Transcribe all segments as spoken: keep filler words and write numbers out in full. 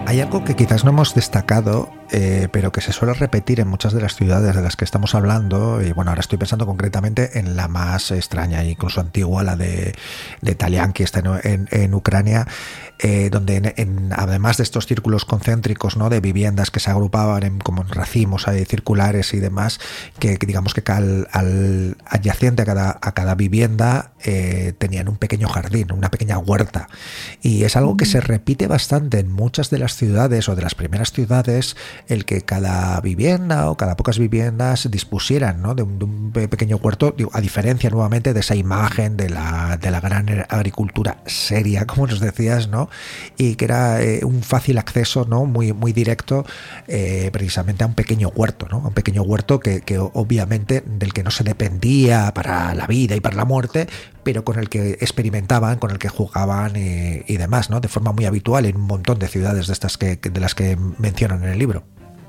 Hay algo que quizás no hemos destacado, eh, pero que se suele repetir en muchas de las ciudades de las que estamos hablando, y bueno, ahora estoy pensando concretamente en la más extraña e incluso antigua, la de, de Talián, que está en, en, en Ucrania, eh, donde en, en, además de estos círculos concéntricos, ¿no?, de viviendas que se agrupaban en, como en racimos eh, circulares y demás, que, que digamos que al, al adyacente a cada, a cada vivienda eh, tenían un pequeño jardín, una pequeña huerta, y es algo que se repite bastante en muchas de las ciudades o de las primeras ciudades, el que cada vivienda o cada pocas viviendas dispusieran, ¿no?, de, un, de un pequeño huerto, digo, a diferencia nuevamente de esa imagen de la, de la gran agricultura seria, como nos decías, ¿no?, y que era eh, un fácil acceso, ¿no?, muy, muy directo eh, precisamente a un pequeño huerto, ¿no?, a un pequeño huerto que, que obviamente del que no se dependía para la vida y para la muerte, pero con el que experimentaban, con el que jugaban y, y demás, ¿no?, de forma muy habitual en un montón de ciudades de estas que, de las que mencionan en el libro.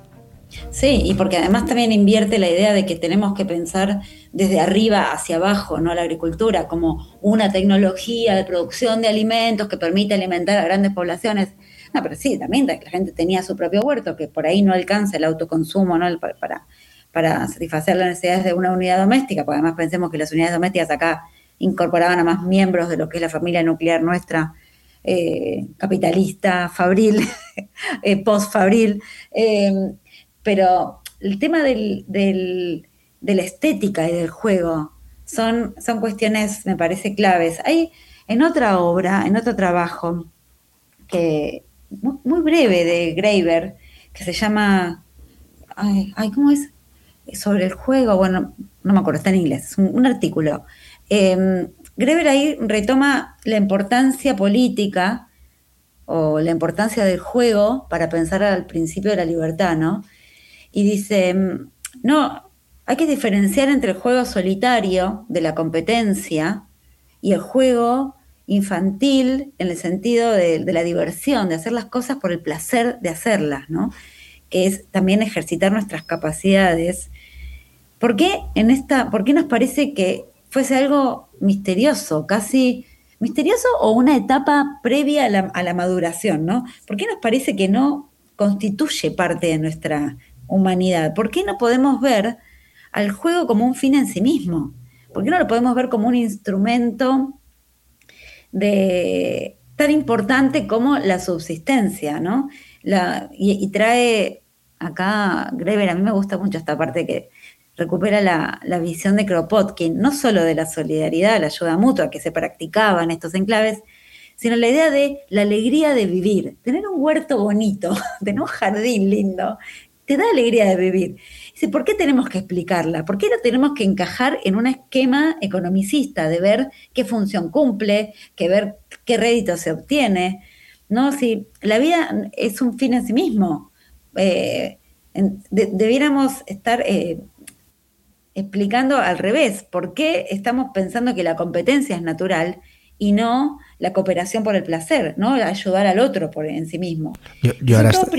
Sí, y porque además también invierte la idea de que tenemos que pensar desde arriba hacia abajo, ¿no?, la agricultura como una tecnología de producción de alimentos que permite alimentar a grandes poblaciones. No, pero sí, también la gente tenía su propio huerto, que por ahí no alcanza el autoconsumo, ¿no?, para, para, para satisfacer las necesidades de una unidad doméstica, porque además pensemos que las unidades domésticas acá incorporaban a más miembros de lo que es la familia nuclear nuestra, eh, capitalista, fabril, eh, post-fabril, eh, pero el tema del, del, de la estética y del juego son, son cuestiones, me parece, claves. Hay en otra obra, en otro trabajo, que muy, muy breve de Graeber, que se llama, ay, ay, ¿cómo es? Sobre el juego, bueno, no me acuerdo, está en inglés, es un, un artículo. Eh, Graeber ahí retoma la importancia política o la importancia del juego para pensar al principio de la libertad, ¿no? Y dice, no, hay que diferenciar entre el juego solitario de la competencia y el juego infantil en el sentido de, de la diversión, de hacer las cosas por el placer de hacerlas, ¿no?, que es también ejercitar nuestras capacidades. ¿Por qué en esta, por qué nos parece que fuese algo misterioso, casi misterioso o una etapa previa a la, a la maduración, ¿no? ¿Por qué nos parece que no constituye parte de nuestra humanidad? ¿Por qué no podemos ver al juego como un fin en sí mismo? ¿Por qué no lo podemos ver como un instrumento de, tan importante como la subsistencia, ¿no? La, y, y trae acá, Graeber, a mí me gusta mucho esta parte que recupera la, la visión de Kropotkin, no solo de la solidaridad, la ayuda mutua que se practicaba en estos enclaves, sino la idea de la alegría de vivir, tener un huerto bonito, tener un jardín lindo, te da alegría de vivir. Dice, ¿por qué tenemos que explicarla? ¿Por qué la tenemos que encajar en un esquema economicista de ver qué función cumple, que ver qué rédito se obtiene? ¿No? Si la vida es un fin en sí mismo, eh, de, debiéramos estar eh, explicando al revés, ¿por qué estamos pensando que la competencia es natural y no la cooperación por el placer, ¿no?, ayudar al otro por en sí mismo? Yo, yo ahora está,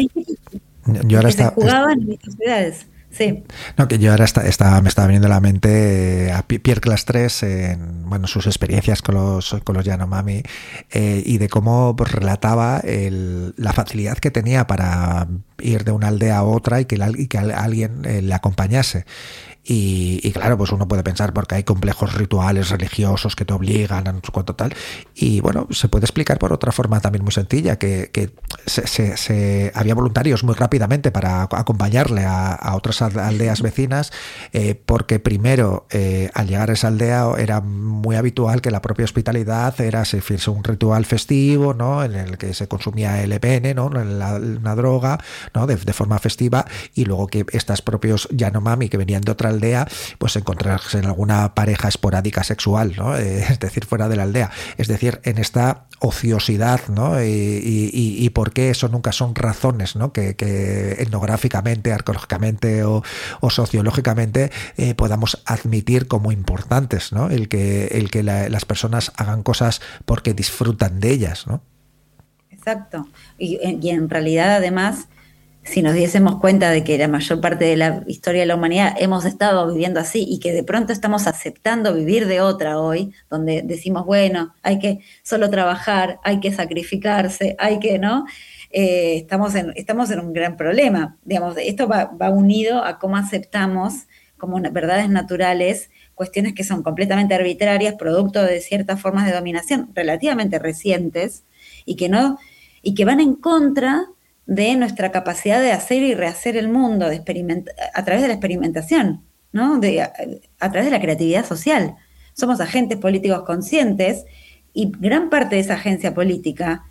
yo ahora que está, se jugaban en estas ciudades. Sí. No, que yo ahora está, está, me estaba viniendo a la mente a Pierre Clastres en, bueno, sus experiencias con los, con los Yanomami, eh, y de cómo pues, relataba el, la facilidad que tenía para ir de una aldea a otra y que, la, y que alguien eh, le acompañase. Y, y claro, pues uno puede pensar porque hay complejos rituales religiosos que te obligan a no sé cuánto tal, y bueno, se puede explicar por otra forma también muy sencilla, que, que se, se, se había voluntarios muy rápidamente para acompañarle a, a otras aldeas vecinas, eh, porque primero eh, al llegar a esa aldea era muy habitual que la propia hospitalidad era se hiciese un ritual festivo, ¿no?, en el que se consumía L P N, ¿no?, la, una droga, ¿no?, de, de forma festiva, y luego que estos propios Yanomami que venían de otra aldea, pues encontrarse en alguna pareja esporádica sexual, ¿no?, eh, es decir, fuera de la aldea, es decir, en esta ociosidad, ¿no?, y, y, y por qué eso nunca son razones, ¿no?, que, que etnográficamente, arqueológicamente o, o sociológicamente eh, podamos admitir como importantes, ¿no?, el que, el que la, las personas hagan cosas porque disfrutan de ellas, ¿no? Exacto, y, y en realidad además si nos diésemos cuenta de que la mayor parte de la historia de la humanidad hemos estado viviendo así y que de pronto estamos aceptando vivir de otra hoy, donde decimos, bueno, hay que solo trabajar, hay que sacrificarse, hay que, ¿no? Eh, estamos, en, estamos en un gran problema. Digamos, esto va, va unido a cómo aceptamos como verdades naturales cuestiones que son completamente arbitrarias, producto de ciertas formas de dominación relativamente recientes y que no, y que van en contra de nuestra capacidad de hacer y rehacer el mundo de a través de la experimentación, ¿no? De, a, a través de la creatividad social. Somos agentes políticos conscientes y gran parte de esa agencia política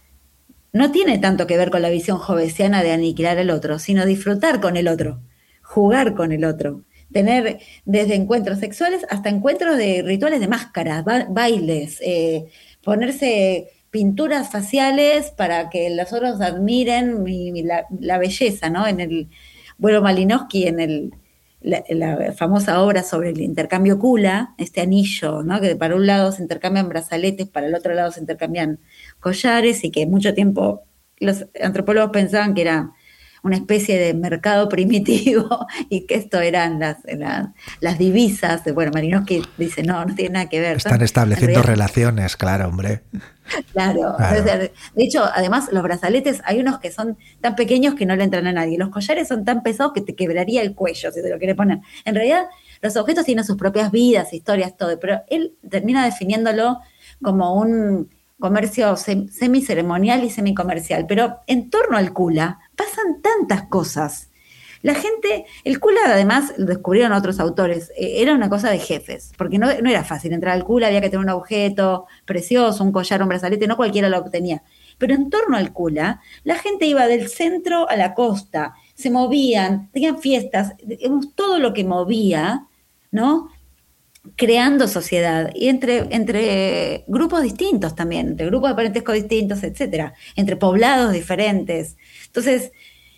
no tiene tanto que ver con la visión jovesiana de aniquilar al otro, sino disfrutar con el otro, jugar con el otro, tener desde encuentros sexuales hasta encuentros de rituales de máscaras, ba bailes, eh, ponerse pinturas faciales para que los otros admiren mi, mi, la, la belleza, ¿no? En el vuelo Malinowski, en el, la, la famosa obra sobre el intercambio Kula, este anillo, ¿no? Que para un lado se intercambian brazaletes, para el otro lado se intercambian collares, y que mucho tiempo los antropólogos pensaban que era una especie de mercado primitivo y que esto eran las, las, las divisas. Bueno, Malinowski dice, no, no tiene nada que ver. Están estableciendo realidad, relaciones, claro, hombre. Claro, claro. De hecho, además, los brazaletes, hay unos que son tan pequeños que no le entran a nadie. Los collares son tan pesados que te quebraría el cuello si te lo quieres poner. En realidad, los objetos tienen sus propias vidas, historias, todo, pero él termina definiéndolo como un comercio semi-ceremonial y semi-comercial. Pero en torno al Kula pasan tantas cosas. La gente, el Kula además, lo descubrieron otros autores, eh, era una cosa de jefes, porque no, no era fácil entrar al Kula, había que tener un objeto precioso, un collar, un brazalete, no cualquiera lo obtenía. Pero en torno al Kula, la gente iba del centro a la costa, se movían, tenían fiestas, digamos, todo lo que movía, ¿no? Creando sociedad, y entre, entre grupos distintos también, entre grupos de parentesco distintos, etcétera, entre poblados diferentes. Entonces,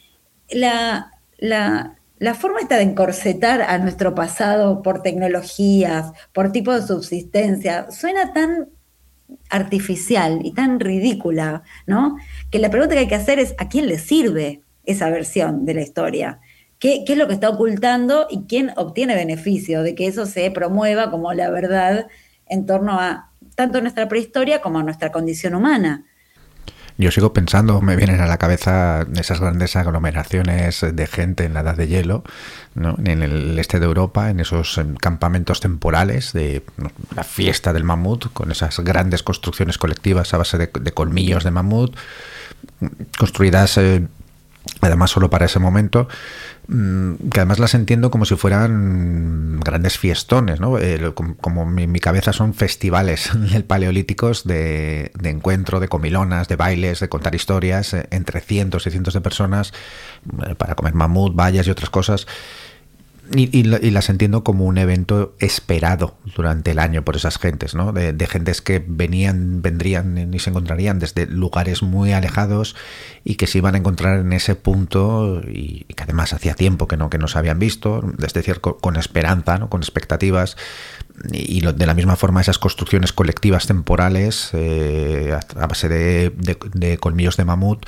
la... La, la forma esta de encorsetar a nuestro pasado por tecnologías, por tipo de subsistencia, suena tan artificial y tan ridícula, ¿no? Que la pregunta que hay que hacer es, ¿a quién le sirve esa versión de la historia? ¿Qué, qué es lo que está ocultando y quién obtiene beneficio de que eso se promueva como la verdad en torno a tanto nuestra prehistoria como a nuestra condición humana? Yo sigo pensando, me vienen a la cabeza esas grandes aglomeraciones de gente en la Edad de Hielo, ¿no? En el este de Europa, en esos campamentos temporales de ¿no? la fiesta del mamut, con esas grandes construcciones colectivas a base de, de colmillos de mamut, construidas eh, además solo para ese momento, que además las entiendo como si fueran grandes fiestones, ¿no? Eh, como, como en mi cabeza son festivales paleolíticos de, de encuentro, de comilonas, de bailes, de contar historias eh, entre cientos y cientos de personas eh, para comer mamut, bayas y otras cosas. Y, y, y las entiendo como un evento esperado durante el año por esas gentes, ¿no? De, de gentes que venían, vendrían y se encontrarían desde lugares muy alejados y que se iban a encontrar en ese punto y, y que además hacía tiempo que no, que no se habían visto, es decir, con, con esperanza, ¿no? Con expectativas. Y, y lo, de la misma forma esas construcciones colectivas temporales eh, a, a base de, de, de colmillos de mamut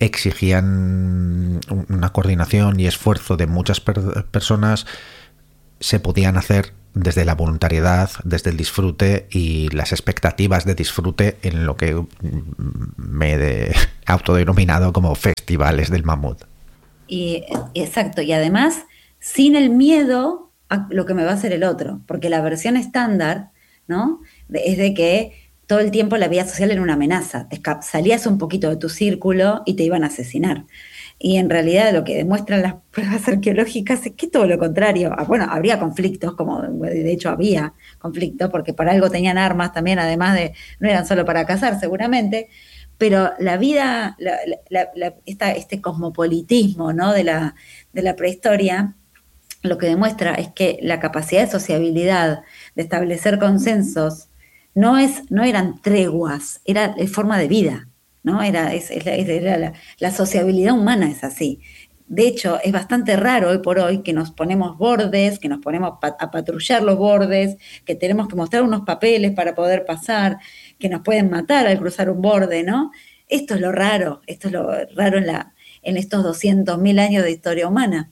exigían una coordinación y esfuerzo de muchas per personas, se podían hacer desde la voluntariedad, desde el disfrute y las expectativas de disfrute en lo que me he autodenominado como festivales del mamut. Y, exacto, y además sin el miedo a lo que me va a hacer el otro, porque la versión estándar, ¿no? Es de que todo el tiempo la vida social era una amenaza, te salías un poquito de tu círculo y te iban a asesinar. Y en realidad lo que demuestran las pruebas arqueológicas es que todo lo contrario. Bueno, habría conflictos, como de hecho había conflictos, porque por algo tenían armas también, además de, no eran solo para cazar seguramente, pero la vida, la, la, la, esta, este cosmopolitismo, ¿no? de, la, de la prehistoria, lo que demuestra es que la capacidad de sociabilidad, de establecer consensos, no, es, no eran treguas, era forma de vida, ¿no? Era, es, es, era la, la sociabilidad humana es así. De hecho, es bastante raro hoy por hoy que nos ponemos bordes, que nos ponemos a patrullar los bordes, que tenemos que mostrar unos papeles para poder pasar, que nos pueden matar al cruzar un borde, ¿no? Esto es lo raro, esto es lo raro en la, en estos doscientos mil años de historia humana,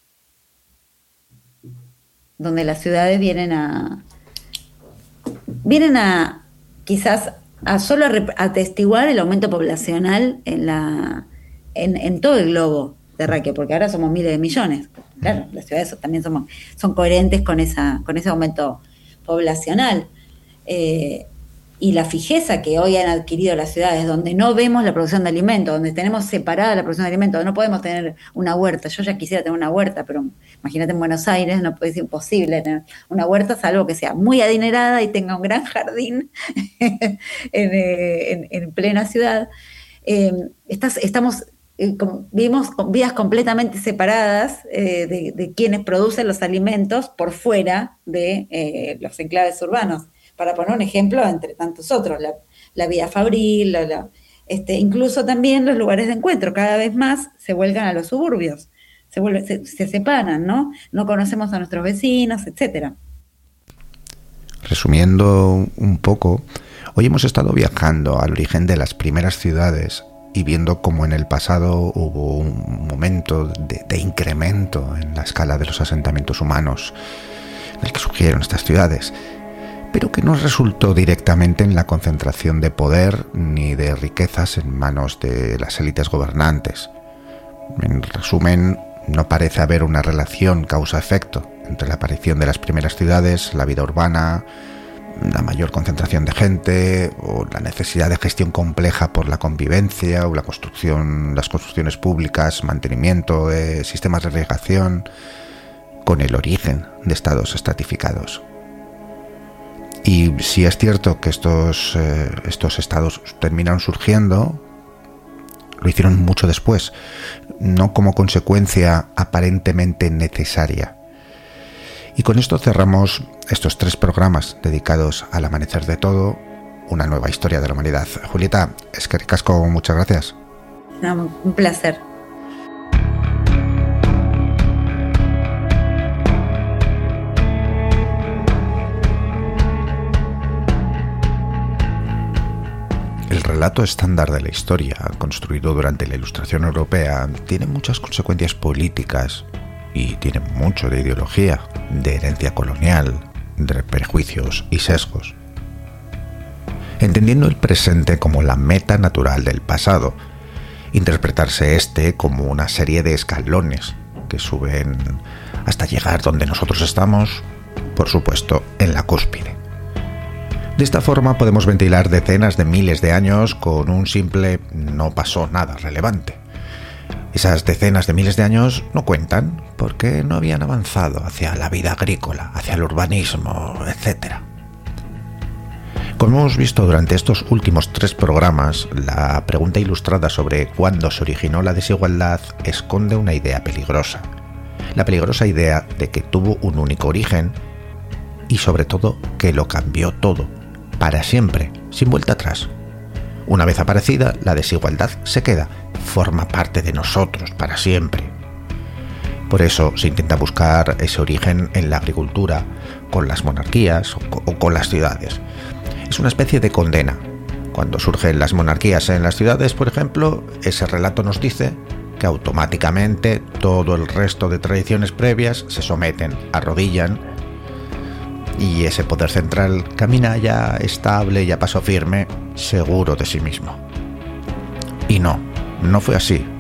donde las ciudades vienen a, vienen a quizás a solo a atestiguar el aumento poblacional en, la, en, en todo el globo terráqueo, porque ahora somos miles de millones. Claro, las ciudades también somos, son coherentes con, esa, con ese aumento poblacional. Eh, y la fijeza que hoy han adquirido las ciudades, donde no vemos la producción de alimentos, donde tenemos separada la producción de alimentos, donde no podemos tener una huerta. Yo ya quisiera tener una huerta, pero imagínate en Buenos Aires, no es imposible tener una huerta, salvo que sea muy adinerada y tenga un gran jardín en, en, en plena ciudad. Eh, estás, estamos, eh, con, vivimos con vidas completamente separadas eh, de, de quienes producen los alimentos por fuera de eh, los enclaves urbanos. Para poner un ejemplo entre tantos otros, la, la vía fabril, la, la, este, incluso también los lugares de encuentro, cada vez más se vuelcan a los suburbios, se, vuelven, se, se separan, ¿no? No conocemos a nuestros vecinos, etcétera. Resumiendo un poco, hoy hemos estado viajando al origen de las primeras ciudades y viendo cómo en el pasado hubo un momento de, de incremento en la escala de los asentamientos humanos en el que surgieron estas ciudades, pero que no resultó directamente en la concentración de poder ni de riquezas en manos de las élites gobernantes. En resumen, no parece haber una relación causa-efecto entre la aparición de las primeras ciudades, la vida urbana, la mayor concentración de gente, o la necesidad de gestión compleja por la convivencia, o la construcción, las construcciones públicas, mantenimiento de sistemas de irrigación, con el origen de estados estratificados. Y si es cierto que estos, eh, estos estados terminaron surgiendo, lo hicieron mucho después, no como consecuencia aparentemente necesaria. Y con esto cerramos estos tres programas dedicados al amanecer de todo, una nueva historia de la humanidad. Julieta, eskerrik asko, muchas gracias. No, un placer. El relato estándar de la historia, construido durante la Ilustración Europea, tiene muchas consecuencias políticas y tiene mucho de ideología, de herencia colonial, de prejuicios y sesgos. Entendiendo el presente como la meta natural del pasado, interpretarse este como una serie de escalones que suben hasta llegar donde nosotros estamos, por supuesto, en la cúspide. De esta forma podemos ventilar decenas de miles de años con un simple no pasó nada relevante. Esas decenas de miles de años no cuentan porque no habían avanzado hacia la vida agrícola, hacia el urbanismo, etcétera. Como hemos visto durante estos últimos tres programas, la pregunta ilustrada sobre cuándo se originó la desigualdad esconde una idea peligrosa. La peligrosa idea de que tuvo un único origen y sobre todo que lo cambió todo, para siempre, sin vuelta atrás. Una vez aparecida, la desigualdad se queda, forma parte de nosotros para siempre. Por eso se intenta buscar ese origen en la agricultura, con las monarquías o con las ciudades. Es una especie de condena. Cuando surgen las monarquías en las ciudades, por ejemplo, ese relato nos dice que automáticamente todo el resto de tradiciones previas se someten, arrodillan, y ese poder central camina ya estable y a paso firme, seguro de sí mismo. Y no, no fue así.